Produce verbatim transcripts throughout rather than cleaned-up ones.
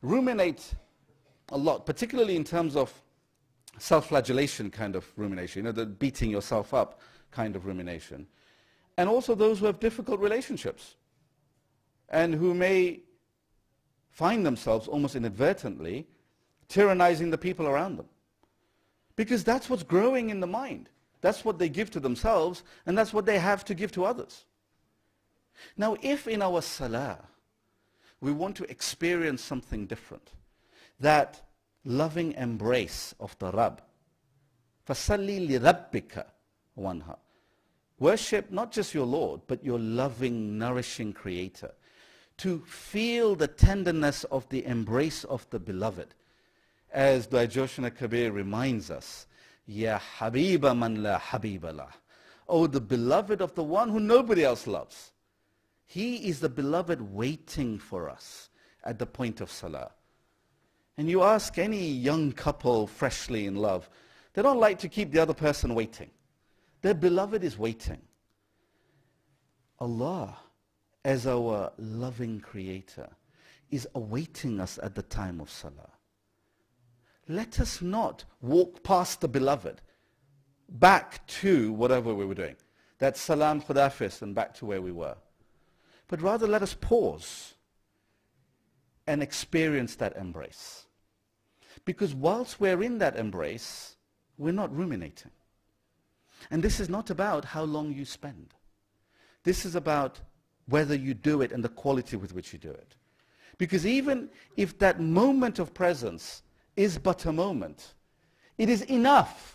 ruminate a lot, particularly in terms of self-flagellation kind of rumination, you know, the beating yourself up kind of rumination. And also those who have difficult relationships and who may find themselves almost inadvertently tyrannizing the people around them. Because that's what's growing in the mind. That's what they give to themselves, and that's what they have to give to others. Now, if in our salah we want to experience something different, that loving embrace of the Rabb, فَصَلِّ لِرَبِّكَ وَانْهَا, worship not just your Lord, but your loving, nourishing Creator. To feel the tenderness of the embrace of the Beloved. As Dua Joshna Kabir reminds us, Ya Habiba man la Habiba lah. Oh, the beloved of the one who nobody else loves. He is the beloved waiting for us at the point of salah. And you ask any young couple freshly in love, they don't like to keep the other person waiting. Their beloved is waiting. Allah, as our loving Creator, is awaiting us at the time of salah. Let us not walk past the beloved back to whatever we were doing. That salam khudafis and back to where we were. But rather let us pause and experience that embrace. Because whilst we're in that embrace, we're not ruminating. And this is not about how long you spend. This is about whether you do it and the quality with which you do it. Because even if that moment of presence is but a moment, it is enough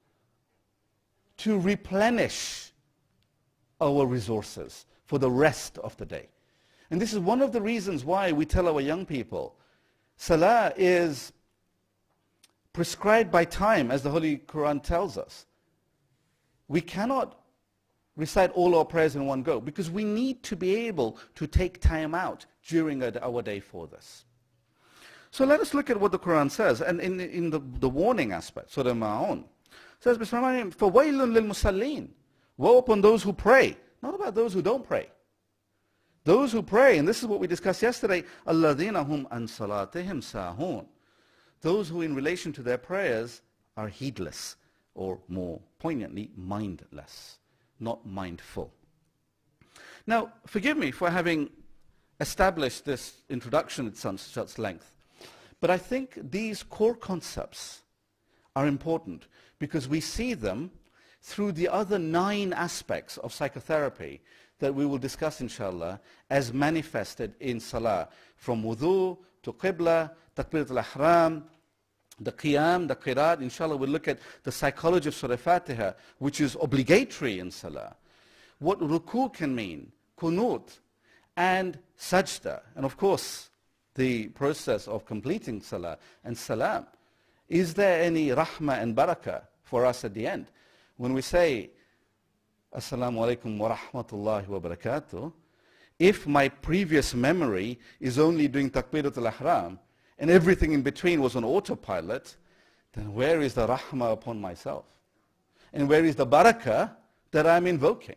to replenish our resources for the rest of the day. And this is one of the reasons why we tell our young people, salah is prescribed by time, as the Holy Quran tells us. We cannot recite all our prayers in one go, because we need to be able to take time out during our day for this. So let us look at what the Quran says, and in, in the, the warning aspect, Surah Ma'un. It says, فَوَيْلٌ لِلْمُصَلِّينَ, woe upon those who pray, not about those who don't pray. Those who pray, and this is what we discussed yesterday, الَّذِينَ هُمْ عَنْ صَلَاتِهِمْ سَاهُونَ, those who in relation to their prayers are heedless, or more poignantly, mindless, not mindful. Now, forgive me for having established this introduction at some such length, but I think these core concepts are important because we see them through the other nine aspects of psychotherapy that we will discuss, inshallah, as manifested in salah, from wudu to qibla, takbirat al-ihram, the qiyam, the qiraat. Inshallah, we'll look at the psychology of Surah Fatiha, which is obligatory in salah. What ruku can mean, kunut, and sajda, and of course, the process of completing salah and salam. Is there any rahmah and barakah for us at the end? When we say, Assalamu alaikum wa rahmatullahi wa barakatuh, if my previous memory is only doing takbirat al-ihram, and everything in between was on autopilot, then where is the rahmah upon myself? And where is the barakah that I'm invoking?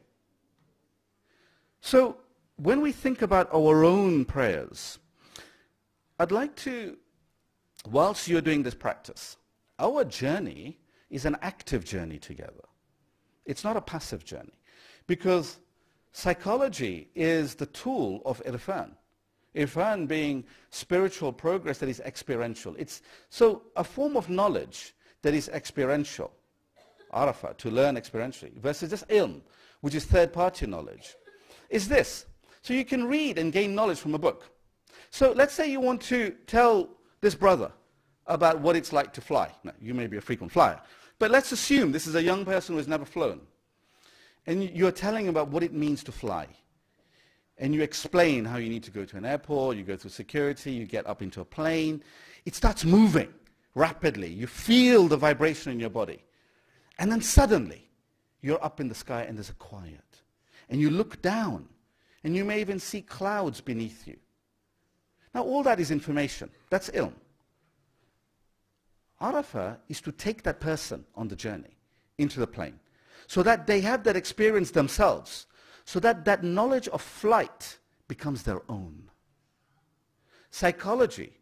So, when we think about our own prayers, I'd like to, whilst you're doing this practice, our journey is an active journey together. It's not a passive journey. Because psychology is the tool of irfan. Irfan being spiritual progress that is experiential. It's so a form of knowledge that is experiential. Arafah, to learn experientially, versus just ilm, which is third-party knowledge, is this. So you can read and gain knowledge from a book. So let's say you want to tell this brother about what it's like to fly. Now, you may be a frequent flyer, but let's assume this is a young person who has never flown. And you're telling him about what it means to fly. And you explain how you need to go to an airport, you go through security, you get up into a plane. It starts moving rapidly. You feel the vibration in your body. And then suddenly, you're up in the sky and there's a quiet. And you look down, and you may even see clouds beneath you. Now all that is information. That's ilm. Arafah is to take that person on the journey into the plane, so that they have that experience themselves, so that that knowledge of flight becomes their own. Psychology